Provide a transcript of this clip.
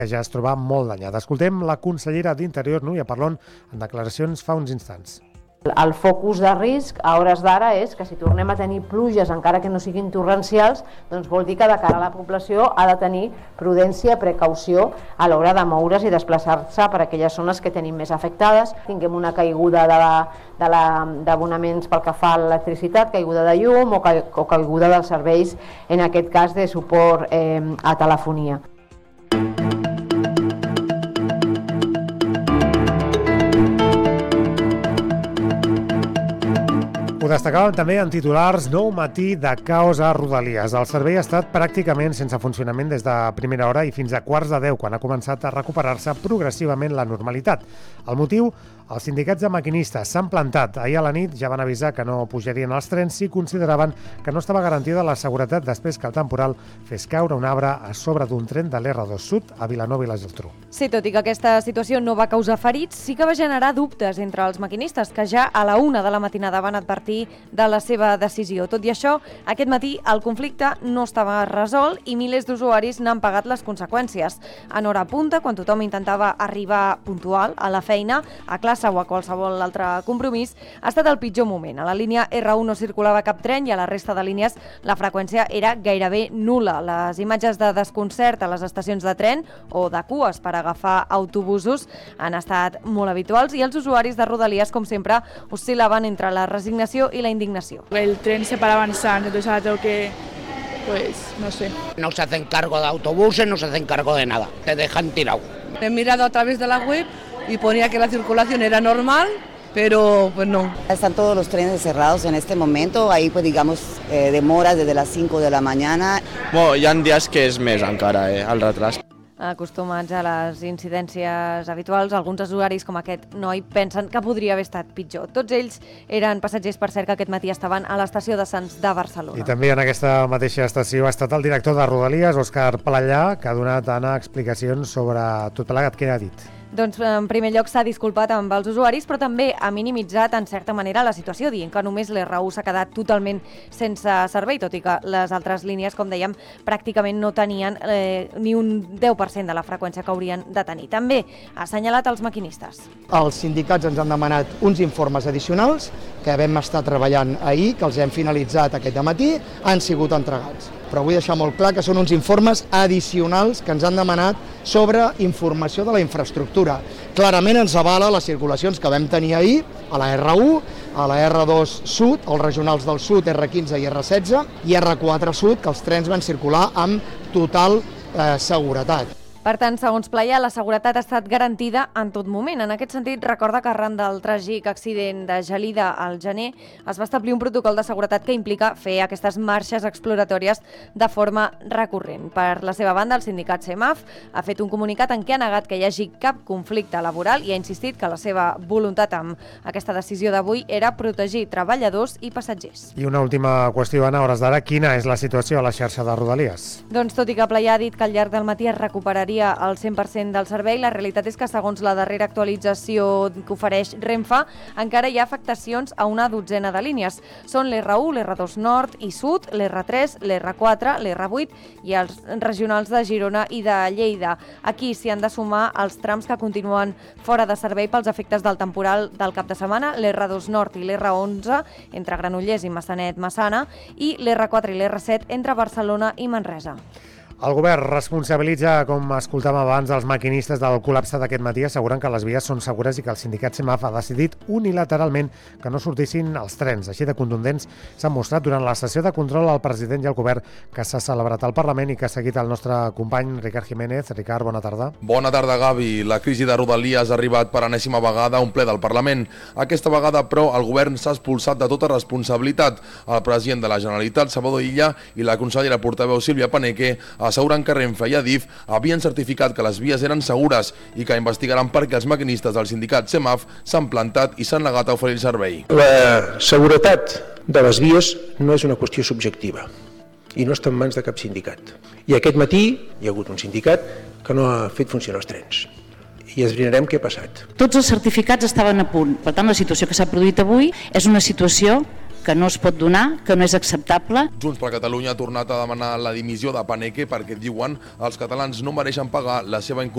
que ja es troba molt danyada. Escoltem la consellera d'Interior, Núria Parlon, en declaracions fa uns instants. El focus de risc a hores d'ara és que si tornem a tenir pluges, encara que no siguin torrencials, doncs vol dir que de cara a la població ha de tenir prudència, precaució a l'hora de moure's i desplaçar-se per aquelles zones que tenim més afectades. Tinguem una caiguda d'abonaments pel que fa a l'electricitat, caiguda de llum o caiguda dels serveis, en aquest cas de suport a telefonia. Ho destacàvem també en titulars: nou matí de caos a Rodalies. El servei ha estat pràcticament sense funcionament des de primera hora i fins a 9:15, quan ha començat a recuperar-se progressivament la normalitat. El motiu? Els sindicats de maquinistes s'han plantat. Ahir a la nit ja van avisar que no pujarien als trens si consideraven que no estava garantida la seguretat després que el temporal fes caure un arbre a sobre d'un tren de l'R2 Sud a Vilanova i la Geltrú. Sí, tot i que aquesta situació no va causar ferits, sí que va generar dubtes entre els maquinistes, que ja a la 1 de la matinada van advertir de la seva decisió. Tot i això, aquest matí el conflicte no estava resolt i milers d'usuaris n'han pagat les conseqüències. En hora punta, quan tothom intentava arribar puntual a la feina, a classe o a qualsevol altre compromís, ha estat el pitjor moment. A la línia R1 no circulava cap tren i a la resta de línies la freqüència era gairebé nul·la. Les imatges de desconcert a les estacions de tren o de cues per agafar autobusos han estat molt habituals i els usuaris de Rodalies, com sempre, oscil·laven entre la resignació i la indignació. El tren se para avanzando, entonces ahora tengo que, no sé. No se hacen cargo de autobuses, no se hacen cargo de nada, te dejan tirado. He mirado a través de la web y ponía que la circulación era normal, pero pues no. Están todos los trenes cerrados en este momento, hay pues digamos demoras desde las 5 de la mañana. Bueno, hi ha dies que és més encara, el retras. Acostumats a les incidències habituals, alguns usuaris com aquest noi pensen que podria haver estat pitjor. Tots ells eren passatgers, per cert, que aquest matí estaven a l'estació de Sants de Barcelona. I també en aquesta mateixa estació ha estat el director de Rodalies, Òscar Palallà, que ha donat explicacions sobre tot plegat. Què ha dit? Doncs en primer lloc s'ha disculpat amb els usuaris, però també ha minimitzat en certa manera la situació, dient que només l'R1 s'ha quedat totalment sense servei, tot i que les altres línies, com dèiem, pràcticament no tenien ni un 10% de la freqüència que haurien de tenir. També ha assenyalat els maquinistes. Els sindicats ens han demanat uns informes addicionals que vam estar treballant ahir, que els hem finalitzat aquest matí, han sigut entregats. Però vull deixar molt clar que són uns informes addicionals que ens han demanat sobre informació de la infraestructura. Clarament ens avala les circulacions que vam tenir ahir a la R1, a la R2 Sud, els regionals del Sud, R15 i R16, i R4 Sud, que els trens van circular amb total seguretat. Per tant, segons Playa, la seguretat ha estat garantida en tot moment. En aquest sentit, recorda que arran del tràgic accident de Gelida al gener es va establir un protocol de seguretat que implica fer aquestes marxes exploratòries de forma recurrent. Per la seva banda, el sindicat CEMAF ha fet un comunicat en què ha negat que hi hagi cap conflicte laboral i ha insistit que la seva voluntat amb aquesta decisió d'avui era protegir treballadors i passatgers. I una última qüestió, Anna, a hores d'ara, quina és la situació a la xarxa de Rodalies? Doncs tot i que Playa ha dit que al llarg del matí es recuperaria al 100% del servei, la realitat és que segons la darrera actualització que ofereix Renfe, encara hi ha afectacions a una dotzena de línies. Són l'R1, l'R2 Nord i Sud, l'R3, l'R4, l'R8 i els regionals de Girona i de Lleida. Aquí s'hi han de sumar els trams que continuen fora de servei pels efectes del temporal del cap de setmana, l'R2 Nord i l'R11 entre Granollers i Massanet-Massana i l'R4 i l'R7 entre Barcelona i Manresa. El govern responsabilitza, com escoltàvem abans, els maquinistes del col·lapse d'aquest matí, assegurant que les vies són segures i que el sindicat CEMAF ha decidit unilateralment que no sortissin els trens. Així de contundents s'han mostrat durant la sessió de control al president i al govern que s'ha celebrat al Parlament i que ha seguit el nostre company Ricard Jiménez. Ricard, bona tarda. Bona tarda, Gavi. La crisi de Rodalies ha arribat per enèsima vegada a un ple del Parlament. Aquesta vegada, però, el govern s'ha expulsat de tota responsabilitat. El president de la Generalitat, Salvador Illa, i la consellera portaveu Sílvia Paneque asseguren que Renfe i Adif havien certificat que les vies eren segures i que investigaran per què els maquinistes del sindicat CEMAF s'han plantat i s'han negat a oferir el servei. La seguretat de les vies no és una qüestió subjectiva i no està en mans de cap sindicat. I aquest matí hi ha hagut un sindicat que no ha fet funcionar els trens. I esbrinarem què ha passat. Tots els certificats estaven a punt. Per tant, la situació que s'ha produït avui és una situació que no es pot donar, que no és acceptable. Junts per Catalunya ha tornat a demanar la dimissió de Paneque perquè, diuen, els catalans no mereixen pagar la seva incompetència